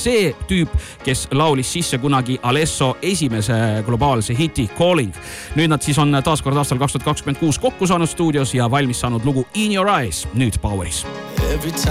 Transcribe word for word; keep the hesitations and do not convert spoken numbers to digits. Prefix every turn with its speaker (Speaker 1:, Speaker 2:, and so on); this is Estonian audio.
Speaker 1: see tüüp, kes laulis sisse kunagi Alesso esimese globaalse hiti Calling. Nüüd nad siis on taaskord aastal kaks tuhat kakskümmend kuus kokku saanud stuudios ja valmis saanud lugu In Your Eyes, nüüd Poweris.